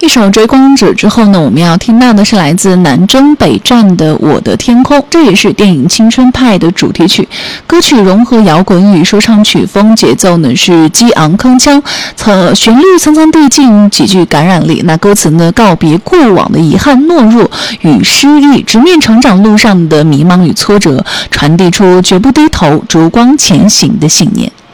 一首《追光者》之后呢，我们要听到的是来自南征北战的《我的天空》，这也是电影《青春派》的主题曲。歌曲融合摇滚与说唱曲风，节奏呢是激昂铿锵，旋律层层递进，极具感染力。那歌词呢，告别过往的遗憾、懦弱与失意，直面成长路上的迷茫与挫折，传递出绝不低头、烛光前行的信念。